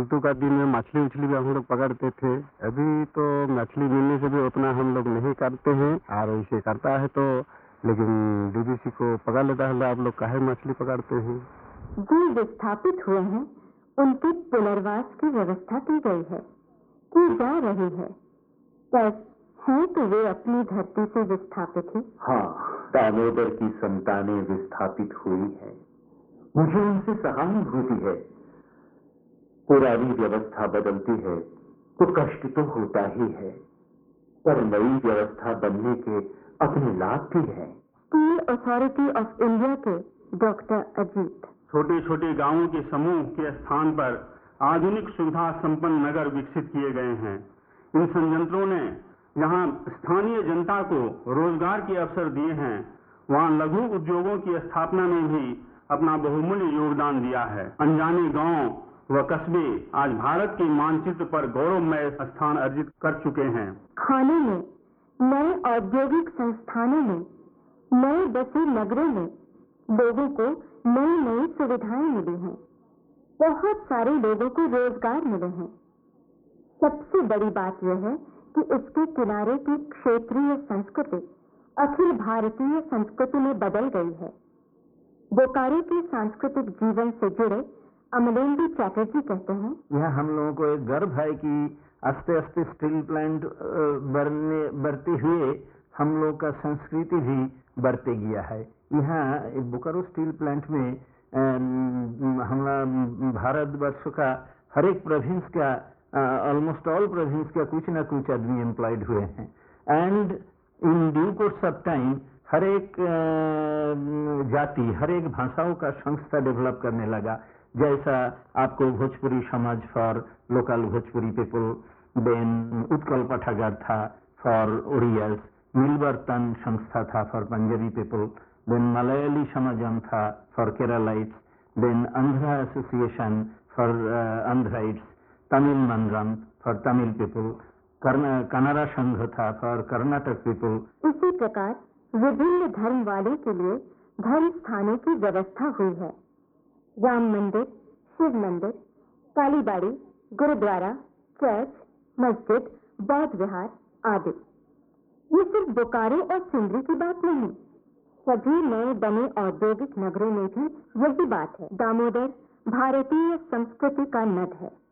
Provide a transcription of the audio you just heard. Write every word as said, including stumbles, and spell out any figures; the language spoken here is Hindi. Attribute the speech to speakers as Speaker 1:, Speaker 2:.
Speaker 1: फालतू का दिन में मछली उछली भी हम लोग पकड़ते थे। अभी तो मछली मिलने से भी उतना हम लोग नहीं करते हैं, और इसे करता है तो लेकिन डीवीसी को पकड़ लेता है, आप लोग काहे मछली पकड़ते हैं।
Speaker 2: जो विस्थापित हुए हैं उनके पुनर्वास की व्यवस्था की गई है, की जा रही है। तब है तो वे अपनी धरती से विस्थापित हैं।
Speaker 3: हाँ, दामोदर की संतानें विस्थापित हुई है, मुझे उनसे सहानुभूति है। पुरानी व्यवस्था बदलती है तो कष्ट तो होता ही है, पर नई व्यवस्था बनने के अपने लाभ भी हैं।
Speaker 2: स्टील अथॉरिटी ऑफ इंडिया के डॉक्टर अजीत।
Speaker 4: छोटे छोटे गांवों के समूह के स्थान पर आधुनिक सुविधा संपन्न नगर विकसित किए गए हैं। इन संयंत्रों ने जहां स्थानीय जनता को रोजगार के अवसर दिए हैं, वहां लघु उद्योगों की स्थापना में भी अपना बहुमूल्य योगदान दिया है। अनजाने गांव व कस्बे आज भारत के मानचित्र पर गौरवमय स्थान अर्जित कर चुके हैं।
Speaker 2: खाने में, नए औद्योगिक संस्थानों में, नए बसे नगरों में लोगों को नई नई सुविधाएं मिली हैं। बहुत सारे लोगों को रोजगार मिले हैं। सबसे बड़ी बात यह है कि इसके किनारे की क्षेत्रीय संस्कृति अखिल भारतीय संस्कृति में बदल गई है। बोकारो के सांस्कृतिक जीवन से जुड़े अमलेंदु चैटर्जी कहते हैं,
Speaker 5: यह हम लोगों को एक गर्व है कि आस्ते आस्ते स्टील प्लांट बढ़ने बढ़ते हुए हम लोग का संस्कृति भी बढ़ते गया है। यहाँ बोकारो स्टील प्लांट में हमारा भारतवर्ष का हर एक प्रोविंस का, ऑलमोस्ट ऑल प्रोविंस का कुछ ना कुछ आदमी एम्प्लॉयड हुए हैं। And in due course of time हर एक जाति, हर एक भाषाओं का संस्था डेवलप करने लगा। जैसा आपको भोजपुरी समाज for local Bhojpuri people, then Utkal पाठागार था फॉर ओडियस, मिलवर्तन संस्था था for Punjabi people, then Malayali Samaj था for Keralites, then Andhra association for आंध्राइट्स, Tamil मंद्रम for Tamil people, Canada संघ था फॉर कर्नाटक पीपल।
Speaker 2: इसी प्रकार विभिन्न धर्म वालों के लिए धर्म स्थानों की व्यवस्था हुई है। राम मंदिर, शिव मंदिर, कालीबाड़ी, गुरुद्वारा, चर्च, मस्जिद, बौद्ध विहार आदि। ये सिर्फ बोकारो और सिंदरी की बात नहीं, सभी नए बने औद्योगिक नगरों में भी यही बात है। दामोदर भारतीय संस्कृति का नद है।